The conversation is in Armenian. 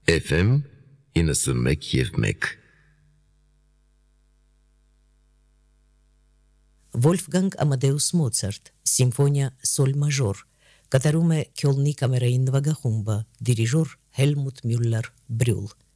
FM 91.1 Վոլֆգանգ Ամադեուս Մոցարտ, Սիմֆոնիա Սոլ մաժոր, կատարում է Քյոլնի կամերային նվագախումբը, դիրիժոր Հելմուտ Մյուլլեր Բրյուլ։